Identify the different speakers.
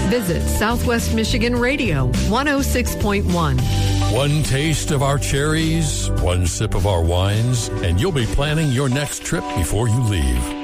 Speaker 1: Visit Southwest Michigan Radio 106.1.
Speaker 2: One taste of our cherries, one sip of our wines, and you'll be planning your next trip before you leave.